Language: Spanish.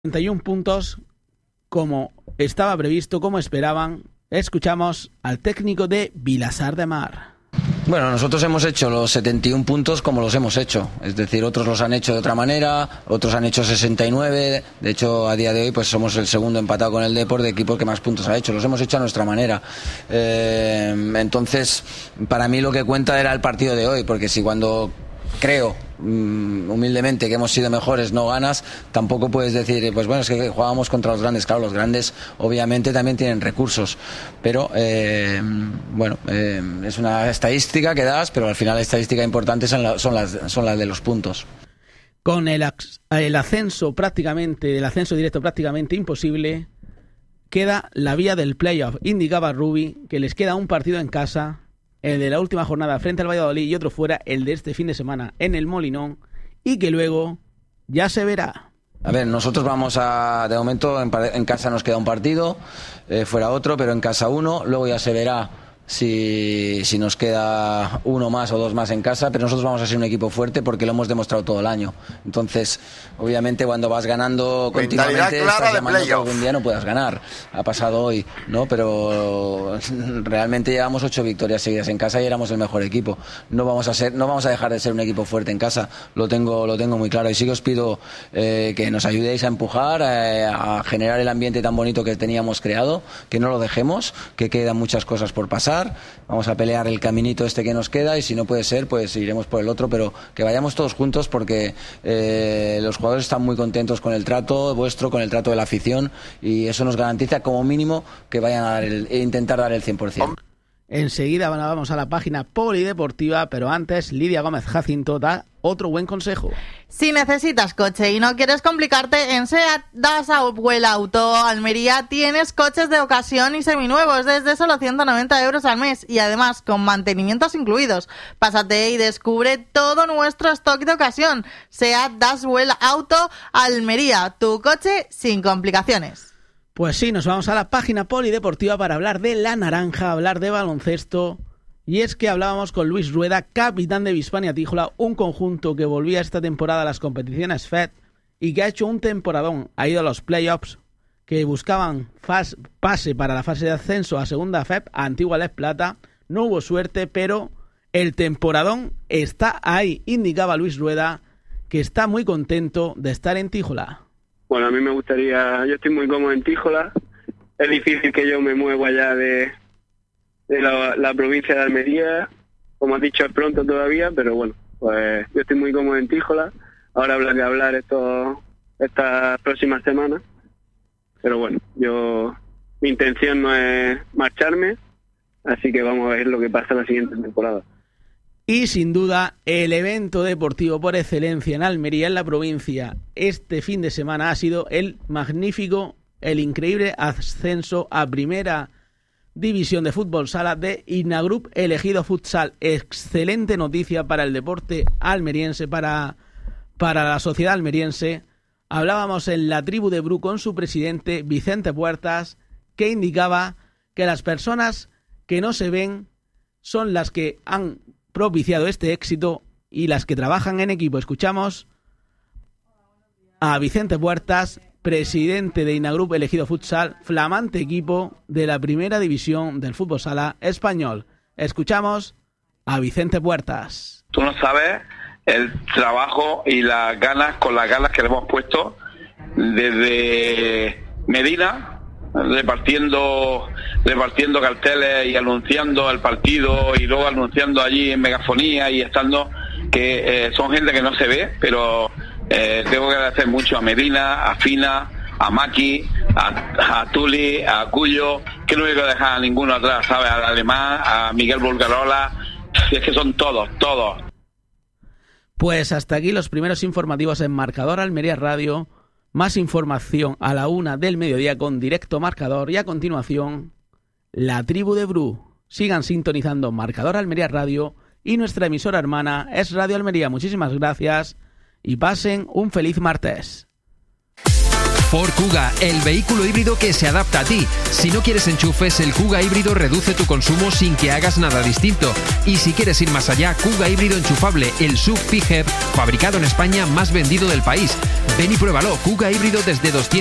31 puntos, como estaba previsto, como esperaban. Escuchamos al técnico de Vilassar de Mar. Bueno, nosotros hemos hecho los 71 puntos como los hemos hecho. Es decir, otros los han hecho de otra manera, otros han hecho 69. De hecho, a día de hoy pues somos el segundo empatado con el Depor de equipo que más puntos ha hecho. Los hemos hecho a nuestra manera. Entonces, para mí lo que cuenta era el partido de hoy, porque si cuando creo humildemente que hemos sido mejores no ganas, tampoco puedes decir pues bueno, es que jugábamos contra los grandes. Claro, los grandes obviamente también tienen recursos, pero es una estadística que das, pero al final la estadística importante son las de los puntos. Con el ascenso directo prácticamente imposible, queda la vía del playoff. Indicaba Rubi que les queda un partido en casa, el de la última jornada frente al Valladolid, y otro fuera, el de este fin de semana en el Molinón, y que luego ya se verá. A ver, nosotros de momento en casa nos queda un partido, fuera otro, pero en casa uno, luego ya se verá si nos queda uno más o dos más en casa, pero nosotros vamos a ser un equipo fuerte porque lo hemos demostrado todo el año. Entonces, obviamente cuando vas ganando continuamente, estás llamando que algún día no puedas ganar. Ha pasado hoy, ¿no? Pero realmente llevamos 8 victorias seguidas en casa y éramos el mejor equipo. No vamos a dejar de ser un equipo fuerte en casa, lo tengo muy claro. Y sí que os pido que nos ayudéis a empujar, a generar el ambiente tan bonito que teníamos creado, que no lo dejemos, que quedan muchas cosas por pasar. Vamos a pelear el caminito este que nos queda, y si no puede ser, pues iremos por el otro, pero que vayamos todos juntos, porque los jugadores están muy contentos con el trato vuestro, con el trato de la afición, y eso nos garantiza como mínimo que vayan a intentar dar el 100%. Enseguida vamos a la página polideportiva, pero antes Lidia Gómez Jacinto da otro buen consejo. Si necesitas coche y no quieres complicarte, en SEAT Dassault Auto Almería tienes coches de ocasión y seminuevos desde solo 190 euros al mes, y además con mantenimientos incluidos. Pásate y descubre todo nuestro stock de ocasión. SEAT Dassault Auto Almería, tu coche sin complicaciones. Pues sí, nos vamos a la página polideportiva para hablar de la naranja, hablar de baloncesto. Y es que hablábamos con Luis Rueda, capitán de Bispania Tíjola, un conjunto que volvía esta temporada a las competiciones FED y que ha hecho un temporadón. Ha ido a los playoffs, que buscaban pase para la fase de ascenso a segunda FED, a Antigua Les Plata. No hubo suerte, pero el temporadón está ahí. Indicaba Luis Rueda que está muy contento de estar en Tíjola. Bueno, a mí me gustaría, yo estoy muy cómodo en Tíjola. Es difícil que yo me mueva allá de la provincia de Almería. Como has dicho, es pronto todavía, pero bueno, pues yo estoy muy cómodo en Tíjola. Ahora habrá que hablar estas próximas semanas. Pero bueno, mi intención no es marcharme, así que vamos a ver lo que pasa la siguiente temporada. Y sin duda, el evento deportivo por excelencia en Almería, en la provincia, este fin de semana ha sido el magnífico, el increíble ascenso a primera división de fútbol sala de Inagroup Elegido Futsal. Excelente noticia para el deporte almeriense, para la sociedad almeriense. Hablábamos en la tribu de Bru con su presidente Vicente Puertas, que indicaba que las personas que no se ven son las que han propiciado este éxito y las que trabajan en equipo. Escuchamos a Vicente Puertas, presidente de Inagroup Elegido Futsal, flamante equipo de la primera división del fútbol sala español. Escuchamos a Vicente Puertas. Tú no sabes el trabajo y las ganas que le hemos puesto desde Medina, repartiendo carteles y anunciando el partido, y luego anunciando allí en megafonía y estando, que son gente que no se ve, pero tengo que agradecer mucho a Medina, a Fina, a Maki, a Tuli, a Cuyo, que no quiero dejar a ninguno atrás, ¿sabes? Al Alemán, a Miguel Bulgarola, es que son todos. Pues hasta aquí los primeros informativos en Marcador Almería Radio. Más información a la 1 del mediodía con Directo Marcador, y a continuación la tribu de Bru. Sigan sintonizando Marcador Almería Radio, y nuestra emisora hermana es Radio Almería. Muchísimas gracias y pasen un feliz martes. Ford Kuga, el vehículo híbrido que se adapta a ti. Si no quieres enchufes, el Kuga híbrido reduce tu consumo sin que hagas nada distinto. Y si quieres ir más allá, Kuga híbrido enchufable, el SUV PHEV, fabricado en España, más vendido del país. Ven y pruébalo. Kuga híbrido desde 200